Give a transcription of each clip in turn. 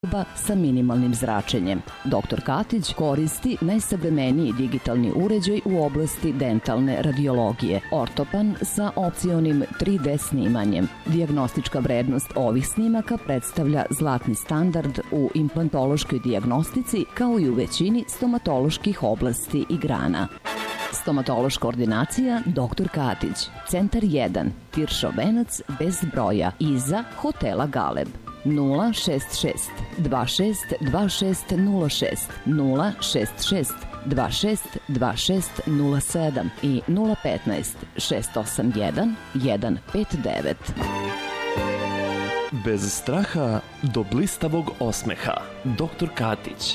sa minimalnim zračenjem. Dr. Katić koristi najsavremeniji digitalni uređaj u oblasti dentalne radiologije, ortopan sa opcionim 3D snimanjem. Dijagnostička vrednost ovih snimaka predstavlja zlatni standard u implantološkoj dijagnostici kao i u većini stomatoloških oblasti i grana. Stomatološka ordinacija Dr. Katić, Centar 1, Tiršov venac bez broja, iza hotela Galeb. 066 26 2606, 066 26 2607 i 015 681 159. Bez straha do blistavog osmeha. Dr. Katić.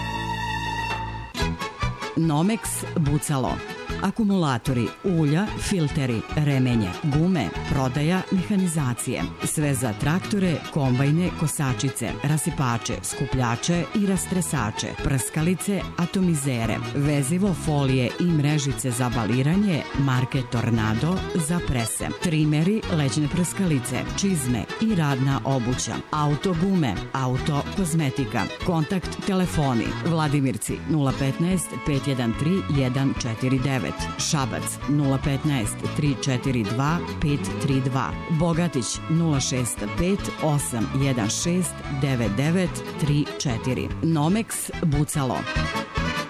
Nomex bucalo. Akumulatori, ulja, filteri, remenje, gume, prodaja, mehanizacije. Sve za traktore, kombajne, kosačice, rasipače, skupljače i rastresače, prskalice, atomizere, vezivo, folije i mrežice za baliranje, marke Tornado za prese, trimeri, leđne prskalice, čizme i radna obuća, auto gume, auto kozmetika, kontakt telefoni, Vladimirci 015 513 149, Šabac 015 342 532, Bogatić 065 816 9934. Nomex bucalo.